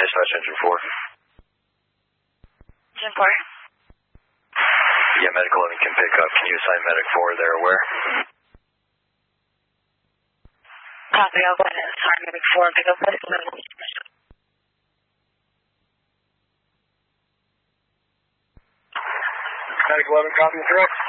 Dispatch Engine 4. Engine 4. Yeah, Medic 11 can pick up. Can you assign Medic 4 there where? Copy, I'll go ahead and assign Medic 4 and pick up Medic 11. Medic 11, copy and direct.